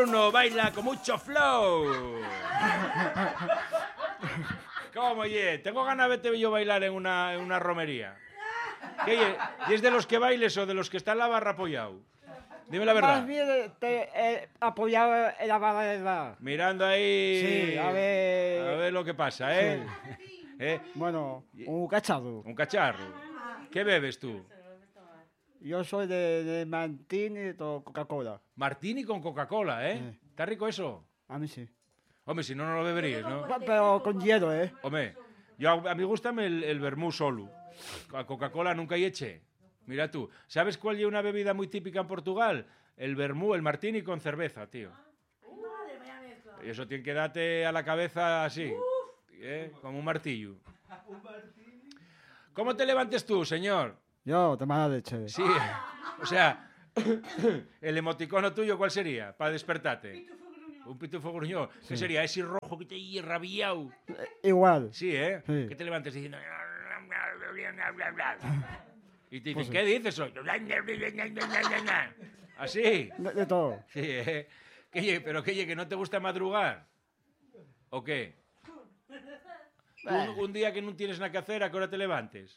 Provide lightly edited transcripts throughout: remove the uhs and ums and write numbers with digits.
Bruno baila con mucho flow. ¿Cómo, ye? Tengo ganas de verte yo bailar en una romería. ¿Qué, ye? ¿Y es de los que bailes o de los que está en la barra apoyado? Dime la verdad. Más bien apoyado en la barra del bar. Mirando ahí... Sí, a ver lo que pasa, ¿eh? Bueno, un cacharro. Un cacharro. ¿Qué bebes tú? Yo soy de Martini y Coca-Cola. Martini con Coca-Cola, ¿eh? Sí. ¿Está rico eso? A mí sí. Hombre, si no, no lo beberías, ¿no? Pero con hielo, ¿eh? Hombre, a mí gustame el vermú solo. A Coca-Cola nunca hay eche. Mira tú. ¿Sabes cuál es una bebida muy típica en Portugal? El vermú, el martini con cerveza, tío. Y eso tiene que darte a la cabeza así, como un martillo. ¿Cómo te levantes tú, señor? Yo, de mala leche. Sí, o sea, el emoticono tuyo, ¿cuál sería para despertarte? Un pitufo gruñón. ¿Qué sería? Ese rojo que te ha rabiado. Igual. Sí, ¿eh? Sí. Que te levantes diciendo... Y te dicen, ¿qué dices hoy? ¿Así? De todo. Sí, ¿eh? ¿Pero qué, que no te gusta madrugar? ¿O qué? Un día que no tienes nada que hacer, ¿a qué hora te levantes?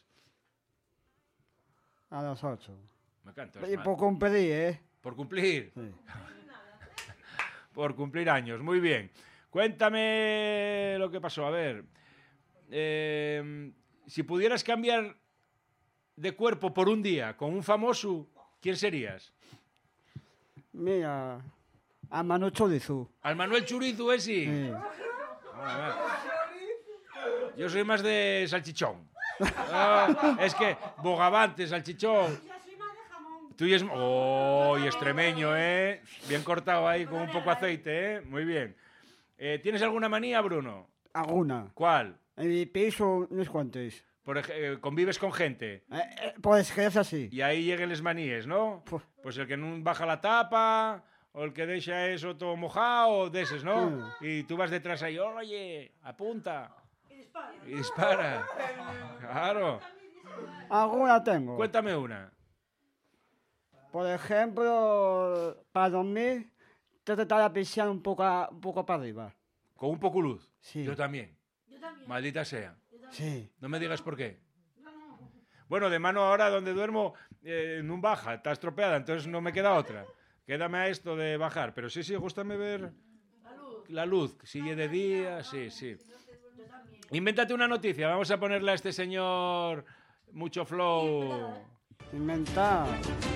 A las 8. Me encanta. Y por cumplir, ¿eh? ¿Por cumplir? Sí. Por cumplir años, muy bien. Cuéntame lo que pasó, a ver. Si pudieras cambiar de cuerpo por un día con un famoso, ¿quién serías? Mira, a Manu Chorizo. ¿Al Manuel Churizo ese? Sí. Yo soy más de salchichón. Es que bogavante, salchichón. Tú y es... ¡Oh! Y extremeño, ¿eh? Bien cortado ahí con un poco de aceite, ¿eh? Muy bien. ¿Tienes alguna manía, Bruno? Alguna. ¿Cuál? En mi piso, unos cuantos. Convives con gente Pues que es así. y ahí lleguen les maníes, ¿no? Pues el que no baja la tapa o el que deja eso todo mojado, de esos, ¿no? Y tú vas detrás ahí, oye, apunta. Y dispara. Claro. Alguna tengo. Cuéntame una. Por ejemplo, para dormir, tratar de pisar un poco para arriba. Con un poco luz. Sí. Yo también. Maldita sea. Sí. No me digas por qué. Bueno, de mano ahora donde duermo no baja, está estropeada, entonces no me queda otra. Quédame a esto de bajar, pero sí, gústame ver la luz. Sigue de día, sí. Invéntate una noticia, vamos a ponerle a este señor mucho flow. Inventar.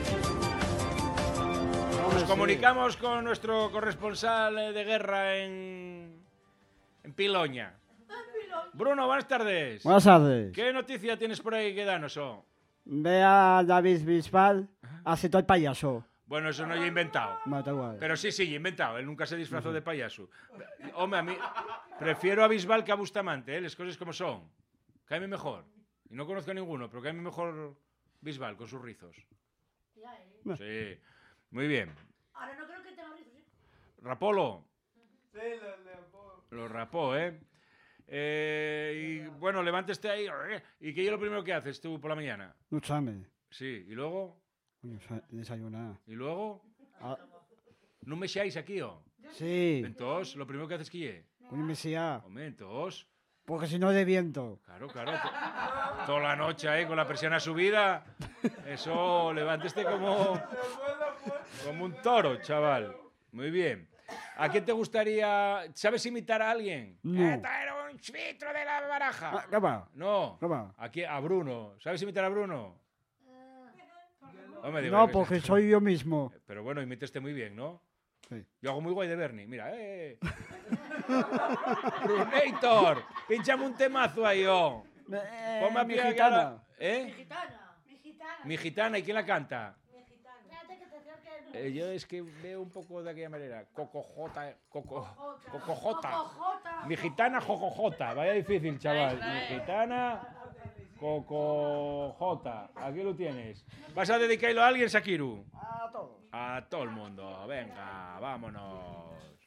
Nos comunicamos con nuestro corresponsal de guerra en Piloña. Bruno, buenas tardes. Buenas tardes. ¿Qué noticia tienes por ahí que danos? Ve a David Bisbal, hace todo el payaso. Bueno, eso no lo he inventado. Bueno, da igual. Pero sí, he inventado. Él nunca se disfrazó de payaso. Hombre, a mí prefiero a Bisbal que a Bustamante, ¿eh? Las cosas como son. Cáeme mejor. Y no conozco a ninguno, pero cáeme mejor Bisbal con sus rizos. Sí, muy bien. Ahora no creo que tenga rizos, ¿eh? ¿Rapolo? Sí, lo rapó. Lo rapó, ¿eh? Y bueno, levántese ahí. ¿Y qué es lo primero que haces tú por la mañana? Ducharme. Sí, ¿y luego? Coño, desayunar. ¿Y luego? Ah, ¿No me echáis aquí, o? sí. Entonces, lo primero que haces que es. Coño, me sea. Hombre, entonces... Porque si no de viento. Claro. Toda la noche ahí con la persiana subida. Eso, levántese como un toro, chaval. Muy bien. ¿A quién te gustaría... ¿Sabes imitar a alguien? No. Era un chvitro de la baraja. ¿Qué va? No. ¿Qué va? A Bruno. ¿Sabes imitar a Bruno? Hombre, digo, No, porque soy yo mismo. Pero bueno, imitaste muy bien, ¿no? Sí. Yo hago muy guay de Bernie. Mira, Brunator, pinchame un temazo ahí, oh. Ponme a mi pie aquí gitana. ahora. ¿Eh? Mi gitana, ¿y quién la canta? Yo es que veo un poco de aquella manera. Cocojota. Mi gitana, Jojojota. Vaya difícil, chaval. Mi gitana, Cocojota. Aquí lo tienes. ¿Vas a dedicarlo a alguien, Shakiru? A todos. A todo el mundo. Venga, vámonos.